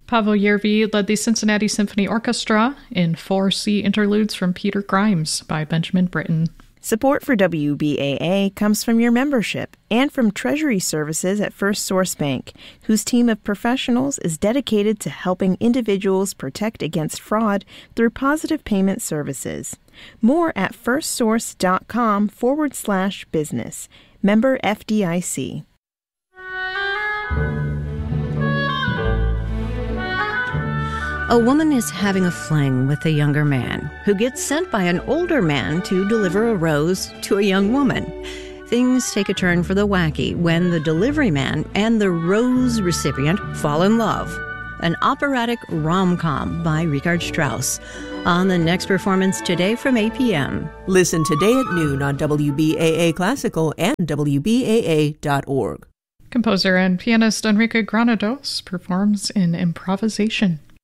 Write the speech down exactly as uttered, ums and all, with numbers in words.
Pavel Yervi led the Cincinnati Symphony Orchestra in four C interludes from Peter Grimes by Benjamin Britten. Support for W B A A comes from your membership and from Treasury Services at First Source Bank, whose team of professionals is dedicated to helping individuals protect against fraud through positive payment services. More at firstsource.com forward slash business. Member F D I C. A woman is having a fling with a younger man who gets sent by an older man to deliver a rose to a young woman. Things take a turn for the wacky when the delivery man and the rose recipient fall in love. An operatic rom-com by Richard Strauss. On the next performance today from eight p.m. Listen today at noon on W B A A Classical and W B A A dot org. Composer and pianist Enrique Granados performs in Improvisation.